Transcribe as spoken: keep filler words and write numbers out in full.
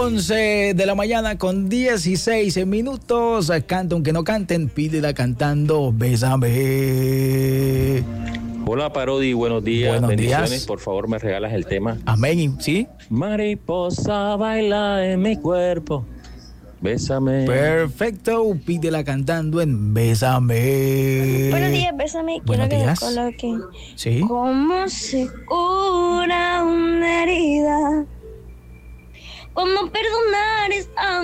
once de la mañana con dieciséis minutos. Canta aunque no canten, pídela cantando, bésame. Hola Parodi, buenos días, buenos bendiciones. Días. Por favor, me regalas el tema. Amén, ¿sí? Mariposa baila en mi cuerpo, bésame. Perfecto, pídela cantando en Bésame. Buenos días, bésame. Buenos Quiero días. que me coloquen. Sí. ¿Cómo se cura una herida? ¿Cómo perdonar es